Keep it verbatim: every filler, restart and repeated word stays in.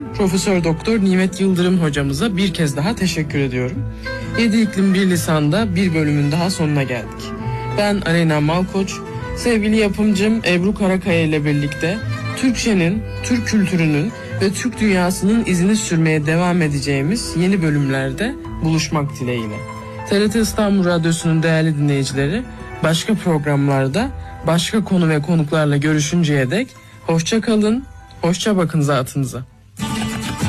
Profesör Doktor Nimet Yıldırım hocamıza bir kez daha teşekkür ediyorum. Yedi İklim Bir Lisan'da bir bölümün daha sonuna geldik. Ben Aleyna Malkoç, sevgili yapımcım Ebru Karakaya ile birlikte Türkçenin, Türk kültürünün ve Türk dünyasının izini sürmeye devam edeceğimiz yeni bölümlerde buluşmak dileğiyle. T R T İstanbul Radyosu'nun değerli dinleyicileri, başka programlarda başka konu ve konuklarla görüşünceye dek hoşça kalın, hoşça bakın zatınıza.